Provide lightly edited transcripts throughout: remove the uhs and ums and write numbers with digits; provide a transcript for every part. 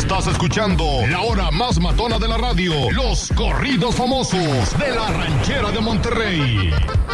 Estás escuchando la hora más matona de la radio, los corridos famosos de la Ranchera de Monterrey.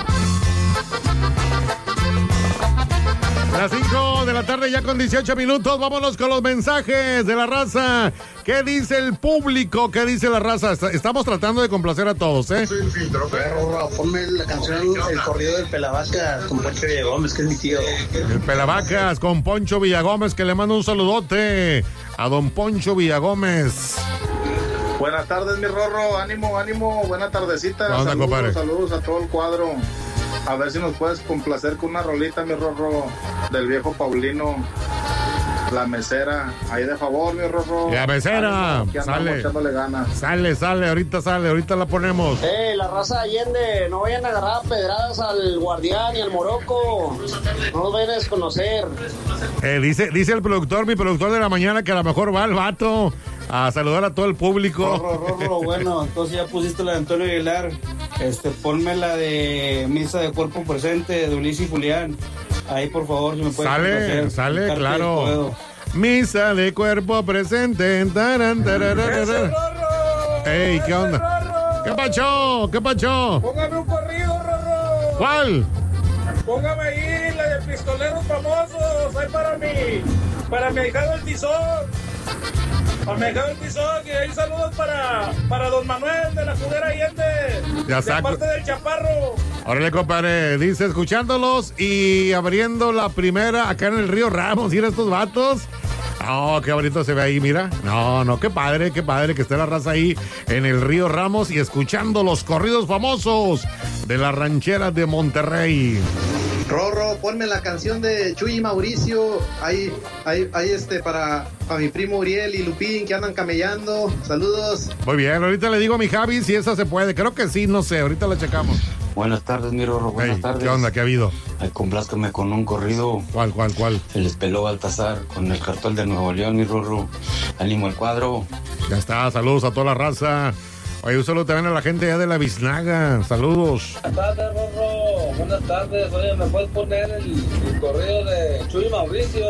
Las 5 de la tarde ya con 18 minutos, vámonos con los mensajes de la raza. ¿Qué dice el público? ¿Qué dice la raza? Estamos tratando de complacer a todos, ¿eh? Ponme la canción, el corrido del Pelavacas con Poncho Villagómez, que es mi tío. El Pelavacas con Poncho Villagómez, que le mando un saludote a don Poncho Villagómez. Buenas tardes, mi Rorro, ánimo, buena tardecita. Saludos a todo el cuadro. A ver si nos puedes complacer con una rolita, mi Rorro, del viejo Paulino, La Mesera. Ahí de favor, mi Rorro. La Mesera, sale, ahorita la ponemos. La raza Allende, no vayan a agarrar pedradas al Guardián y al Morocco. No los vayan a desconocer. Dice el productor, mi productor de la mañana, que a lo mejor va el vato a saludar a todo el público. Rorro, bueno, entonces ya pusiste la de Antonio Aguilar. Ponme la de Misa de Cuerpo Presente de Ulises y Julián. Ahí, por favor, si me puedes sale, claro. Misa de Cuerpo Presente. Ey, ¿qué onda? ¿Qué pacho? Póngame un corrido, Rorro. ¿Cuál? Póngame ahí la de Pistoleros Famosos. Ahí para mi ahijado el Tizón. Para mi ahijado el Tizón. Y ahí saludos para don Manuel de la Juguera Allende. Ya de parte del Chaparro. Órale, compadre, dice, escuchándolos y abriendo la primera acá en el Río Ramos. ¿Ir a estos vatos? Oh, qué bonito se ve ahí, mira. No, qué padre que esté la raza ahí en el Río Ramos y escuchando los corridos famosos de la Ranchera de Monterrey. Rorro, ponme la canción de Chuy y Mauricio. Ahí para mi primo Uriel y Lupín que andan camellando. Saludos. Muy bien, ahorita le digo a mi Javi si esa se puede. Creo que sí, no sé, ahorita la checamos. Buenas tardes, mi Rorro, buenas tardes. ¿Qué onda? ¿Qué ha habido? Ay, complázcame con un corrido. ¿Cuál? Se les peló Baltasar con el cartel de Nuevo León, mi Rorro. Ánimo al cuadro. Ya está, saludos a toda la raza. Oye, un saludo también a la gente allá de la Biznaga. Saludos. Buenas tardes, Rorro. Buenas tardes. Oye, ¿me puedes poner el corrido de Chuy y Mauricio?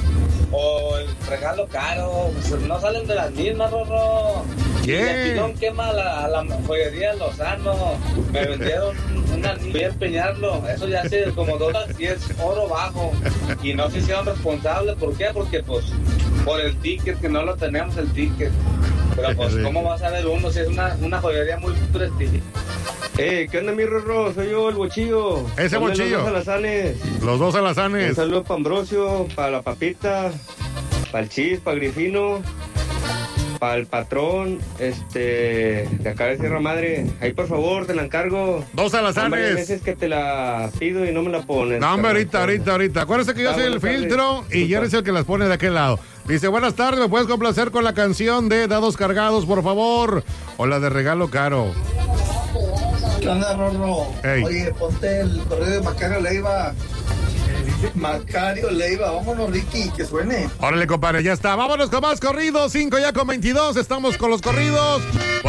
O el regalo caro. Pues no salen de las mismas, Rorro. ¿Qué? Y el pilón quema a la joyería Lozano. Me vendieron un anillo. Voy a empeñarlo. Eso ya hace como $2 y es oro bajo. Y no se hicieron responsables. ¿Por qué? Porque pues por el ticket, que no lo tenemos el ticket. Pero pues, ¿cómo va a saber uno si es una joyería muy prestigiosa? ¿Qué onda, mi Rorro? Soy yo, el Bochillo. Ese Bochillo. Los dos alazanes. Un saludo para Ambrosio, para la Papita, para el Chis, para Grifino, para el patrón, de acá de Sierra Madre. Ahí, por favor, te la encargo. Dos alazanes. Hay veces que te la pido y no me la pones. No, hombre, ahorita. Acuérdense que yo soy el filtro y yo eres el que las pone de aquel lado. Dice, buenas tardes, ¿me puedes complacer con la canción de Dados Cargados, por favor? O la de Regalo Caro. ¿Qué onda, Rorro? Hey. Oye, ponte el corrido de Macario Leiva. Vámonos, Ricky, que suene. Órale, compadre, ya está. Vámonos con más corridos. 5 ya con 22. Estamos con los corridos.